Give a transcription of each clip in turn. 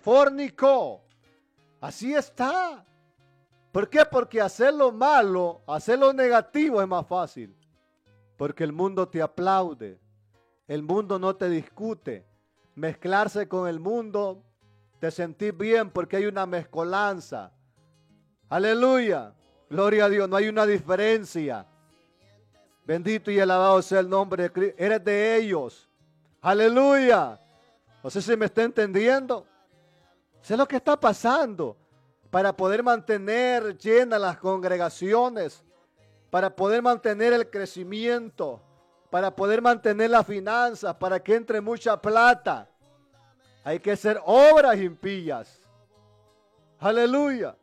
fornicó. Así está. ¿Por qué? Porque hacer lo malo, hacer lo negativo es más fácil. Porque el mundo te aplaude. El mundo no te discute. Mezclarse con el mundo, te sentís bien porque hay una mezcolanza. Aleluya. Gloria a Dios. No hay una diferencia. Bendito y alabado sea el nombre de Cristo. Eres de ellos. Aleluya. No sé si me está entendiendo. Sé lo que está pasando. Para poder mantener llenas las congregaciones. Para poder mantener el crecimiento. Para poder mantener las finanzas. Para que entre mucha plata. Hay que hacer obras impías. Aleluya.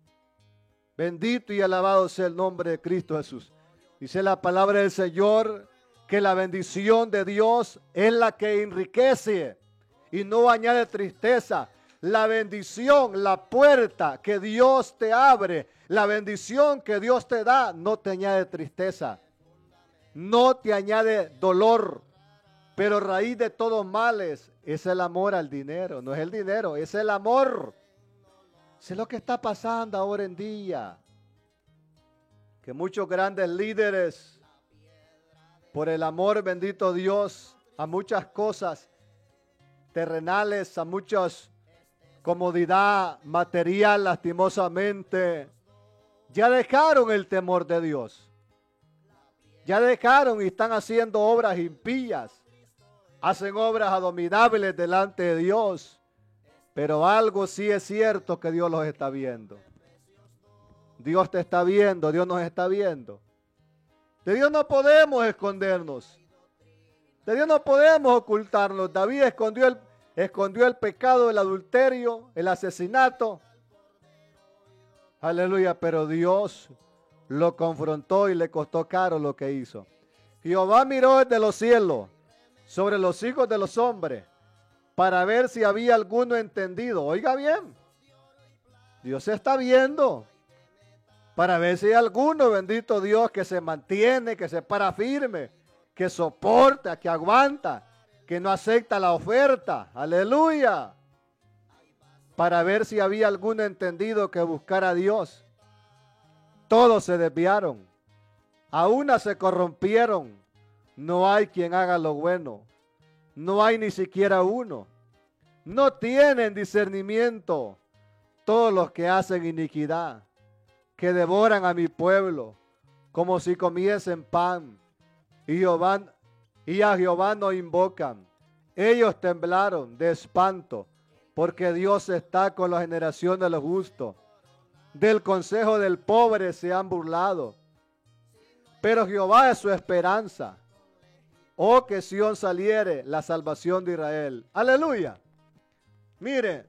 Bendito y alabado sea el nombre de Cristo Jesús. Dice la palabra del Señor que la bendición de Dios es la que enriquece y no añade tristeza. La bendición, la puerta que Dios te abre, la bendición que Dios te da, no te añade tristeza, no te añade dolor. Pero raíz de todos males es el amor al dinero. No es el dinero, es el amor. Eso es lo que está pasando ahora en día. Que muchos grandes líderes, por el amor, bendito Dios, a muchas cosas terrenales, a muchas comodidad material, lastimosamente, ya dejaron el temor de Dios. Ya dejaron y están haciendo obras impías. Hacen obras abominables delante de Dios. Pero algo sí es cierto, que Dios los está viendo. Dios te está viendo, Dios nos está viendo. De Dios no podemos escondernos. De Dios no podemos ocultarnos. David escondió el pecado, el adulterio, el asesinato. Aleluya, pero Dios lo confrontó y le costó caro lo que hizo. Jehová miró desde los cielos sobre los hijos de los hombres para ver si había alguno entendido. Oiga bien, Dios se está viendo para ver si hay alguno, bendito Dios, que se mantiene, que se para firme, que soporta, que aguanta, que no acepta la oferta. Aleluya. Para ver si había alguno entendido que buscara a Dios. Todos se desviaron. A una se corrompieron. No hay quien haga lo bueno. No hay ni siquiera uno. No tienen discernimiento todos los que hacen iniquidad, que devoran a mi pueblo como si comiesen pan, y a Jehová no invocan. Ellos temblaron de espanto, porque Dios está con la generación de los justos. Del consejo del pobre se han burlado, pero Jehová es su esperanza. Oh, que Sión saliere la salvación de Israel. Aleluya. Mire,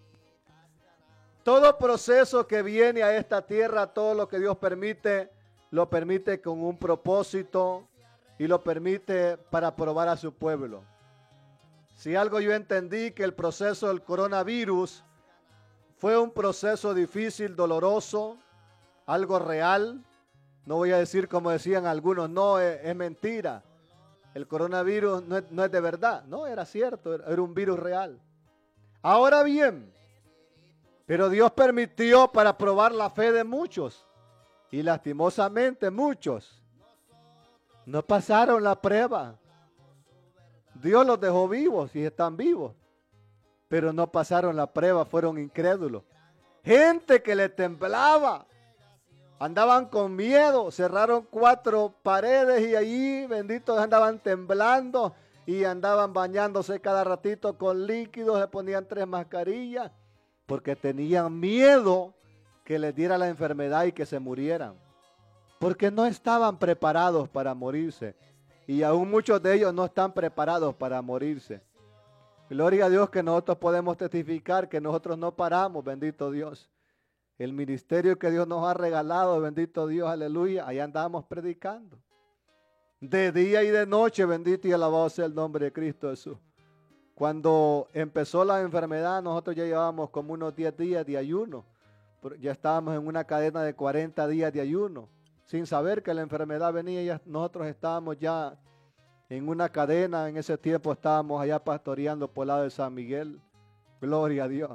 todo proceso que viene a esta tierra, todo lo que Dios permite, lo permite con un propósito y lo permite para probar a su pueblo. Si algo yo entendí, que el proceso del coronavirus fue un proceso difícil, doloroso, algo real. No voy a decir como decían algunos, no, es mentira. El coronavirus no es de verdad. No, era cierto, era un virus real. Ahora bien, pero Dios permitió para probar la fe de muchos. Y lastimosamente muchos no pasaron la prueba. Dios los dejó vivos y están vivos. Pero no pasaron la prueba, fueron incrédulos. Gente que le temblaba. Andaban con miedo, cerraron 4 paredes y allí, benditos, andaban temblando y andaban bañándose cada ratito con líquidos, se ponían 3 mascarillas porque tenían miedo que les diera la enfermedad y que se murieran. Porque no estaban preparados para morirse y aún muchos de ellos no están preparados para morirse. Gloria a Dios que nosotros podemos testificar que nosotros no paramos, bendito Dios. El ministerio que Dios nos ha regalado, bendito Dios, aleluya, ahí andamos predicando. De día y de noche, bendito y alabado sea el nombre de Cristo Jesús. Cuando empezó la enfermedad, nosotros ya llevábamos como unos 10 días de ayuno. Ya estábamos en una cadena de 40 días de ayuno. Sin saber que la enfermedad venía, nosotros estábamos ya en una cadena. En ese tiempo estábamos allá pastoreando por el lado de San Miguel. Gloria a Dios.